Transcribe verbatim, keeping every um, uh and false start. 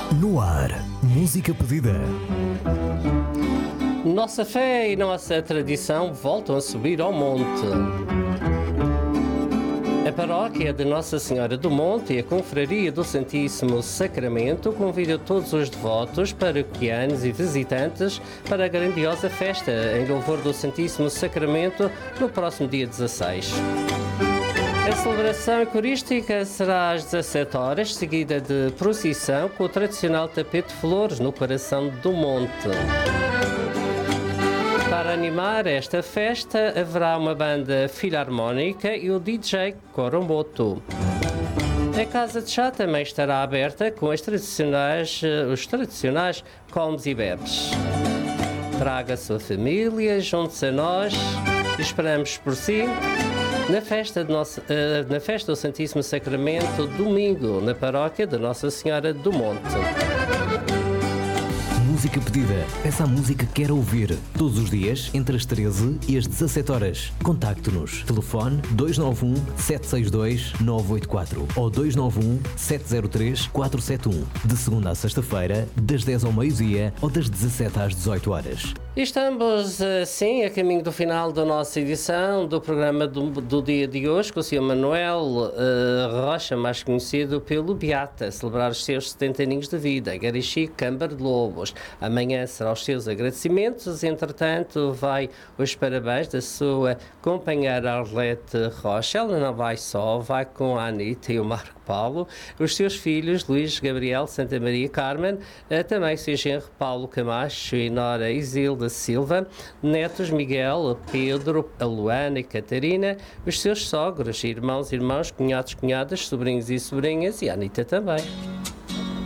No ar, música pedida. Nossa fé e nossa tradição voltam a subir ao monte. A paróquia de Nossa Senhora do Monte e a Confraria do Santíssimo Sacramento convidam todos os devotos, paroquianos e visitantes para a grandiosa festa em louvor do Santíssimo Sacramento no próximo dia dezasseis. A celebração eucarística será às dezassete horas, seguida de procissão com o tradicional tapete de flores no coração do monte. Para animar esta festa, haverá uma banda filarmónica e o D J Coromboto. A casa de chá também estará aberta com as tradicionais, os tradicionais comes e bebes. Traga a sua família, junte-se a nós e esperamos por si na festa, de nosso, uh, na festa do Santíssimo Sacramento, domingo, na paróquia de Nossa Senhora do Monte. Música pedida. Essa música que quer ouvir. Todos os dias, entre as treze e as dezassete horas. Contacte-nos. Telefone dois nove um, sete seis dois, nove oito quatro ou dois nove um, sete zero três, quatro sete um. De segunda a sexta-feira, das dez ao meio-dia ou das dezassete às dezoito horas. E estamos, assim, a caminho do final da nossa edição do programa do, do dia de hoje, com o senhor Manuel uh, Rocha, mais conhecido pelo Beata, a celebrar os seus setenta aninhos de vida, em Garixi, Câmara de Lobos. Amanhã serão os seus agradecimentos, entretanto, vai os parabéns da sua companheira Arlete Rocha. Ela não vai só, vai com a Anitta e o Marco Paulo, os seus filhos Luís Gabriel Santa Maria Carmen, uh, também seu genro Paulo Camacho e Nora Isilda Silva, netos Miguel, Pedro, a Luana e Catarina, os seus sogros, irmãos, irmãos, cunhados, cunhadas, sobrinhos e sobrinhas e a Anitta também.